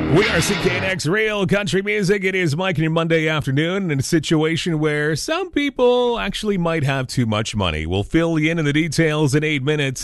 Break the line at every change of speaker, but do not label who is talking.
We are CKNX Real Country Music. It is Mike and your Monday afternoon in a situation where some people actually might have too much money. We'll fill you in the details in 8 minutes.